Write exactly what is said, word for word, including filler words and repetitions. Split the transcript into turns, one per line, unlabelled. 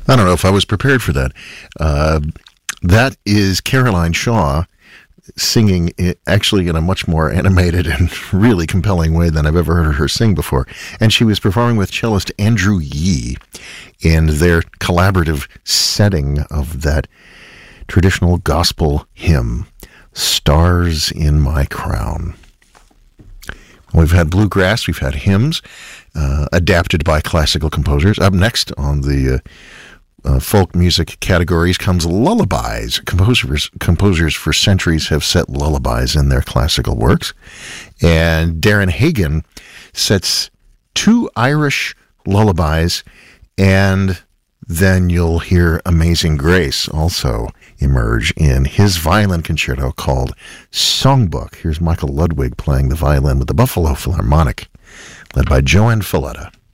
I don't know if I was prepared for that. Uh, that is Caroline Shaw singing it actually in a much more animated and really compelling way than I've ever heard her sing before. And she was performing with cellist Andrew Yee in their collaborative setting of that traditional gospel hymn, Stars in My Crown. We've had bluegrass, we've had hymns, uh, adapted by classical composers. Up next on the uh, uh, folk music categories comes lullabies. Composers, composers for centuries have set lullabies in their classical works. And Darren Hagen sets two Irish lullabies, and then you'll hear Amazing Grace also emerge in his violin concerto called Songbook. Here's Michael Ludwig playing the violin with the Buffalo Philharmonic, led by Joan Falletta.